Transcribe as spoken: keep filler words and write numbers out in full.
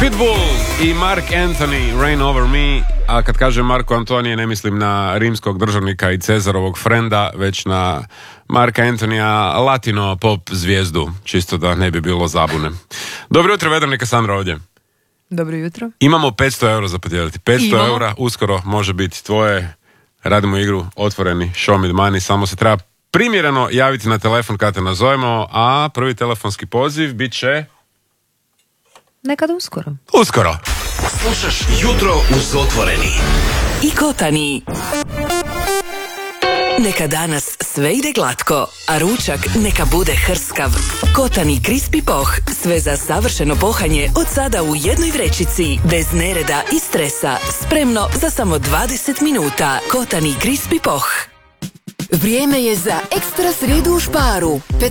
Pitbull i Mark Anthony, Rain Over Me. A kad kažem Marko Antonije, ne mislim na rimskog državnika i Cezarovog frenda, već na Marka Antonija, latino pop zvijezdu, čisto da ne bi bilo zabune. Dobro jutro, Vedranika Sandra ovdje. Dobro jutro. Imamo petsto eura za podijeliti. petsto Imamo. eura uskoro može biti tvoje. Radimo igru otvoreni show me the money, samo se treba primjereno javiti na telefon kad te nazovemo, a prvi telefonski poziv bit će... Nekad uskoro. Uskoro. Slušaš Jutro uz Otvoreni. I Kotani. Neka danas sve ide glatko, a ručak neka bude hrskav. Kotani Crispy Poh, sve za savršeno pohanje od sada u jednoj vrećici, bez nereda i stresa, spremno za samo dvadeset minuta. Kotani Crispy Poh. Vrijeme je za ekstra srijedu u Šparu.